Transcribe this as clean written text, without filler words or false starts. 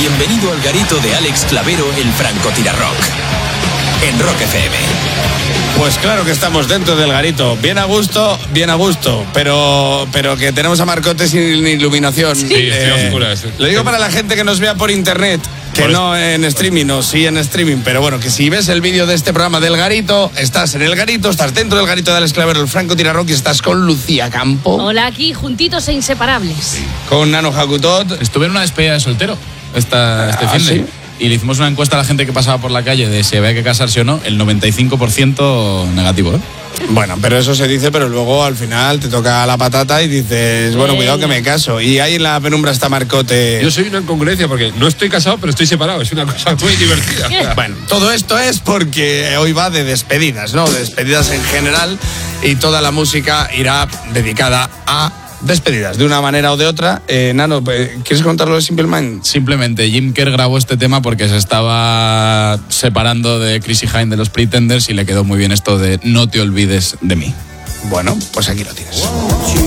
Bienvenido al garito de Alex Clavero, el francotirarrock. En Rock FM. Pues claro que estamos dentro del garito. Bien a gusto, pero que tenemos a Marcote sin iluminación. Sí, estoy oscura. Lo digo para la gente que nos vea por internet, que no en streaming, o sí en streaming, pero bueno, que si ves el vídeo de este programa del garito, estás en el garito, estás dentro del garito de Alex Clavero, el francotirarrock, y estás con Lucía Campo. Hola, aquí, juntitos e inseparables. Con Nano Jacutot. Estuve en una despedida de soltero este fin de. ¿sí? Y le hicimos una encuesta a la gente que pasaba por la calle de si había que casarse o no, el 95% negativo, ¿eh? Bueno, pero eso se dice, pero luego al final te toca la patata y dices, bueno, cuidado que me caso. Y ahí en la penumbra está Marcote. Yo soy una incongruencia porque no estoy casado, pero estoy separado. Es una cosa muy divertida. Bueno, todo esto es porque hoy va de despedidas, ¿no? De despedidas en general, y toda la música irá dedicada a despedidas, de una manera o de otra. Nano, ¿quieres contarlo de Simple Minds? Simplemente, Jim Kerr grabó este tema porque se estaba separando de Chrissy Hynde de los Pretenders y le quedó muy bien esto de no te olvides de mí. Bueno, pues aquí lo tienes.